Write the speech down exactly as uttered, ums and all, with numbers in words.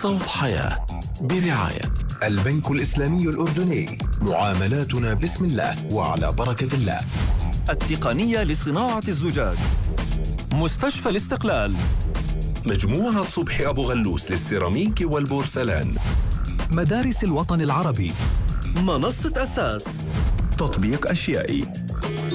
صوت حياة برعاية البنك الإسلامي الأردني. معاملاتنا بسم الله وعلى بركة الله. التقنية لصناعة الزجاج. مستشفى الاستقلال. مجموعة صبحي أبو غلوس للسيراميك والبورسلان. مدارس الوطن العربي. منصة أساس. تطبيق أشيائي.